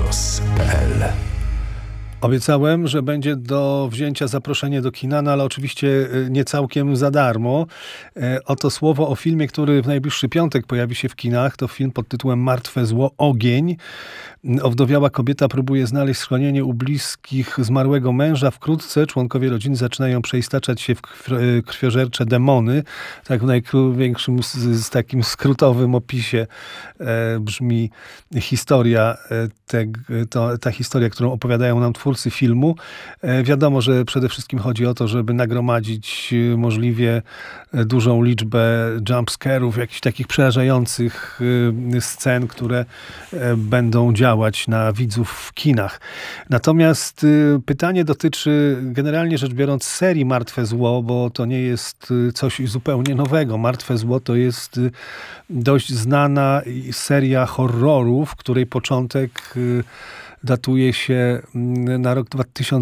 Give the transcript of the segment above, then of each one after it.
radiowrocław.pl. Obiecałem, że będzie do wzięcia zaproszenie do kina, no ale oczywiście nie całkiem za darmo. Oto słowo o filmie, który w najbliższy piątek pojawi się w kinach. To film pod tytułem Martwe zło, ogień. Owdowiała kobieta próbuje znaleźć schronienie u bliskich zmarłego męża. Wkrótce członkowie rodziny zaczynają przeistaczać się w krwiożercze demony. Tak w największym, z takim skrótowym opisie brzmi historia, ta historia, którą opowiadają nam twórcy filmu. Wiadomo, że przede wszystkim chodzi o to, żeby nagromadzić możliwie dużą liczbę jumpscarów, jakichś takich przerażających scen, które będą działać na widzów w kinach. Natomiast pytanie dotyczy generalnie rzecz biorąc serii Martwe zło, bo to nie jest coś zupełnie nowego. Martwe zło to jest dość znana seria horrorów, której początek datuje się na rok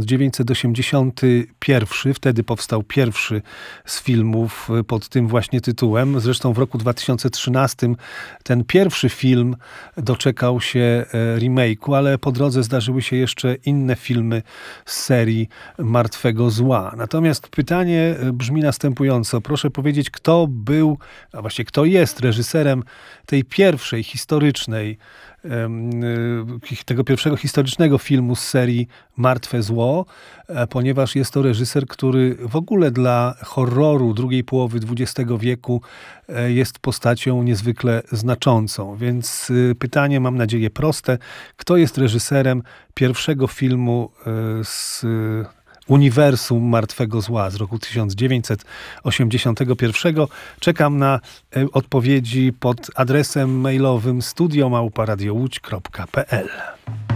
1981. Wtedy powstał pierwszy z filmów pod tym właśnie tytułem. Zresztą w roku 2013 ten pierwszy film doczekał się remake'u, ale po drodze zdarzyły się jeszcze inne filmy z serii Martwego zła. Natomiast pytanie brzmi następująco. Proszę powiedzieć, kto był, a właściwie kto jest reżyserem tej pierwszej historycznej, tego pierwszego historycznego filmu z serii Martwe zło, ponieważ jest to reżyser, który w ogóle dla horroru drugiej połowy XX wieku jest postacią niezwykle znaczącą. Więc pytanie, mam nadzieję, proste. Kto jest reżyserem pierwszego filmu z uniwersum Martwego zła z roku 1981. Czekam na odpowiedzi pod adresem mailowym studio@radiołódź.pl.